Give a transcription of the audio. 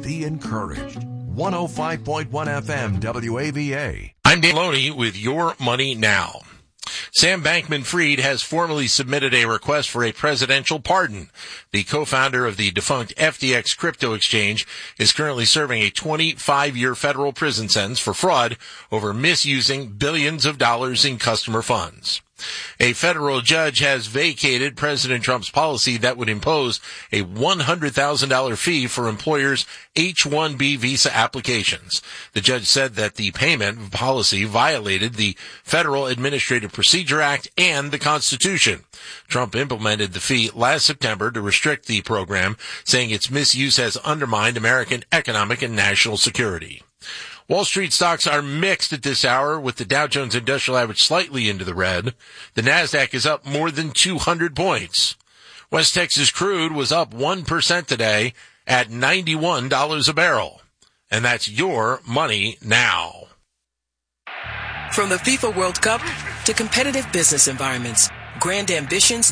Be encouraged. 105.1 FM WAVA. I'm Dan Loney with Your Money Now. Sam Bankman-Fried has formally submitted a request for a presidential pardon. The co-founder of the defunct FTX crypto exchange is currently serving a 25-year federal prison sentence for fraud over misusing billions of dollars in customer funds. A federal judge has vacated President Trump's policy that would impose a $100,000 fee for employers' H-1B visa applications. The judge said that the payment policy violated the Federal Administrative Procedure Act and the Constitution. Trump implemented the fee last September to restrict the program, saying its misuse has undermined American economic and national security. Wall Street stocks are mixed at this hour, with the Dow Jones Industrial Average slightly into the red. The Nasdaq is up more than 200 points. West Texas crude was up 1% today at $91 a barrel. And that's Your Money Now. From the FIFA World Cup to competitive business environments, grand ambitions